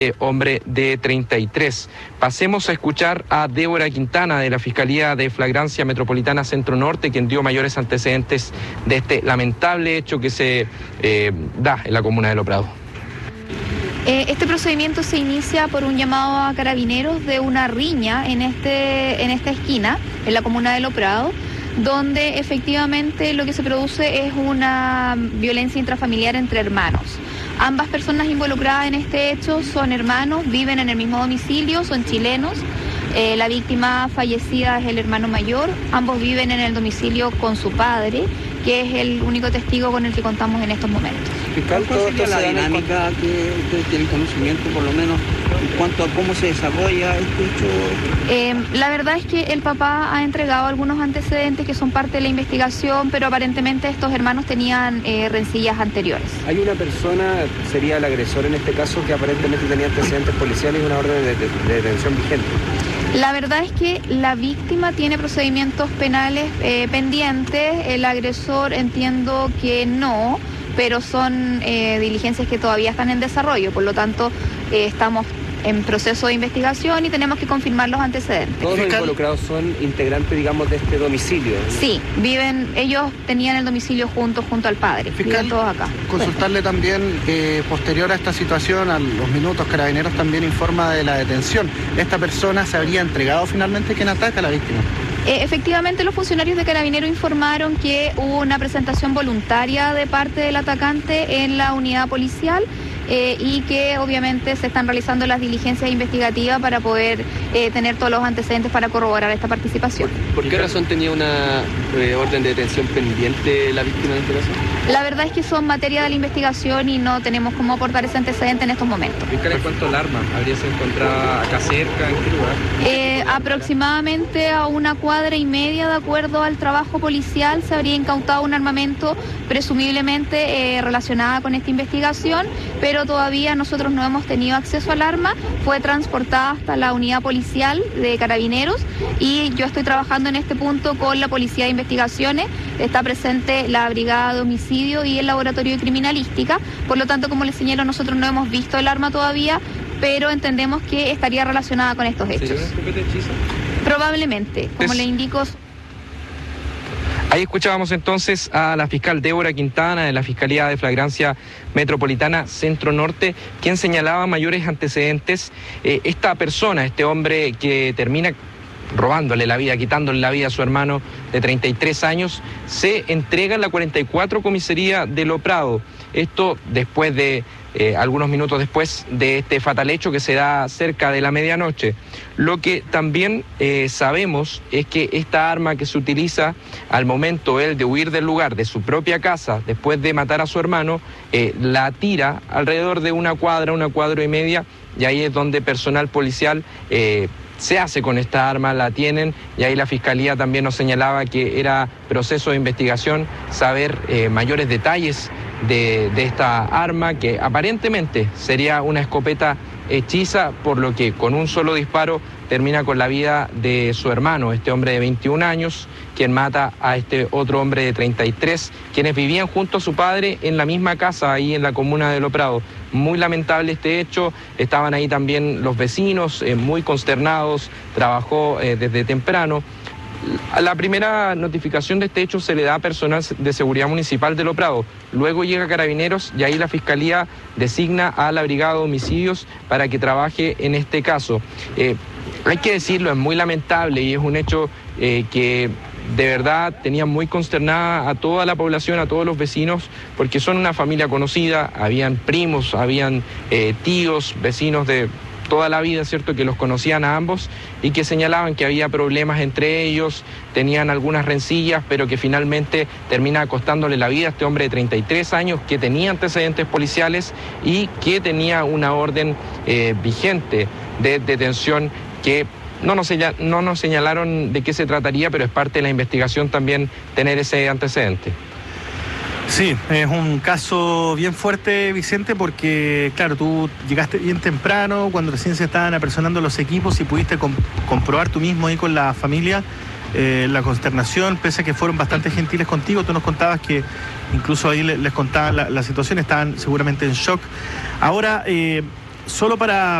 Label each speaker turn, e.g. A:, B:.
A: Hombre de 33. Pasemos a escuchar a Débora Quintana de la Fiscalía de Flagrancia Metropolitana Centro Norte, quien dio mayores antecedentes de este lamentable hecho que se da en la comuna de Loprado.
B: Este procedimiento se inicia por un llamado a carabineros de una riña en esta esquina, en la comuna de Loprado, donde efectivamente lo que se produce es una violencia intrafamiliar entre hermanos. Ambas personas involucradas en este hecho son hermanos, viven en el mismo domicilio, son chilenos. La víctima fallecida es el hermano mayor, ambos viven en el domicilio con su padre, que es el único testigo con el que contamos en estos momentos.
C: Fiscal, ¿cuál sería la dinámica que ustedes tienen conocimiento, por lo menos, en cuanto a cómo se desarrolla este hecho?
B: La verdad es que el papá ha entregado algunos antecedentes que son parte de la investigación, pero aparentemente estos hermanos tenían rencillas anteriores.
D: Hay una persona, sería el agresor en este caso, que aparentemente tenía antecedentes policiales y una orden de detención vigente.
B: La verdad es que la víctima tiene procedimientos penales pendientes, el agresor entiendo que no, pero son diligencias que todavía están en desarrollo, por lo tanto estamos en proceso de investigación y tenemos que confirmar los antecedentes.
D: ¿Todos los involucrados son integrantes, digamos, de este domicilio?
B: Sí, ellos tenían el domicilio junto al padre,
E: Fiscal,
B: viven todos acá.
E: Consultarle también, posterior a esta situación, a los minutos, Carabineros también informa de la detención. ¿Esta persona se habría entregado finalmente? ¿Quién ataca a la víctima?
B: Efectivamente, los funcionarios de Carabineros informaron que hubo una presentación voluntaria de parte del atacante en la unidad policial y que obviamente se están realizando las diligencias investigativas para poder tener todos los antecedentes para corroborar esta participación.
D: ¿Por qué razón tenía una orden de detención pendiente la víctima en este caso?
B: La verdad es que son materia de la investigación y no tenemos cómo aportar ese antecedente en estos momentos.
A: Fiscal, ¿en cuanto al arma? ¿Habría sido encontrada acá cerca? ¿En qué lugar?
B: Aproximadamente a 1,5 cuadras de acuerdo al trabajo policial, se habría incautado un armamento presumiblemente relacionado con esta investigación, pero todavía nosotros no hemos tenido acceso al arma. Fue transportada hasta la unidad policial de Carabineros y yo estoy trabajando en este punto con la Policía de Investigaciones. Está presente la Brigada de Homicidio y el Laboratorio de Criminalística. Por lo tanto, como les señalo, nosotros no hemos visto el arma todavía, pero entendemos que estaría relacionada con estos hechos.
A: ¿Sería una escopeta hechiza?
B: Probablemente, como le indico.
A: Ahí escuchábamos entonces a la fiscal Débora Quintana de la Fiscalía de Flagrancia Metropolitana Centro Norte, quien señalaba mayores antecedentes. Esta persona, este hombre que termina robándole la vida, quitándole la vida a su hermano de 33 años, se entrega en la 44 Comisaría de Loprado. Esto después de algunos minutos después de este fatal hecho que se da cerca de la medianoche. Lo que también sabemos es que esta arma que se utiliza al momento él de huir del lugar, de su propia casa, después de matar a su hermano, la tira alrededor de 1 cuadra, 1,5 cuadras, y ahí es donde personal policial se hace con esta arma, la tienen, y ahí la Fiscalía también nos señalaba que era proceso de investigación saber mayores detalles de esta arma, que aparentemente sería una escopeta hechiza, por lo que con un solo disparo termina con la vida de su hermano, este hombre de 21 años, quien mata a este otro hombre de 33, quienes vivían junto a su padre en la misma casa, ahí en la comuna de Loprado. Muy lamentable este hecho, estaban ahí también los vecinos, muy consternados, trabajó desde temprano. La primera notificación de este hecho se le da a personal de seguridad municipal de Loprado. Luego llega Carabineros y ahí la Fiscalía designa a la Brigada de Homicidios para que trabaje en este caso. Hay que decirlo, es muy lamentable y es un hecho que de verdad tenía muy consternada a toda la población, a todos los vecinos, porque son una familia conocida, habían primos, habían tíos, vecinos de toda la vida, ¿cierto?, que los conocían a ambos y que señalaban que había problemas entre ellos, tenían algunas rencillas, pero que finalmente termina costándole la vida a este hombre de 33 años que tenía antecedentes policiales y que tenía una orden vigente de detención que no nos señalaron de qué se trataría, pero es parte de la investigación también tener ese antecedente.
F: Sí, es un caso bien fuerte, Vicente, porque, claro, tú llegaste bien temprano, cuando recién se estaban apersonando los equipos y pudiste comprobar tú mismo ahí con la familia la consternación, pese a que fueron bastante gentiles contigo. Tú nos contabas que incluso ahí les contaban la situación, estaban seguramente en shock. Ahora, solo para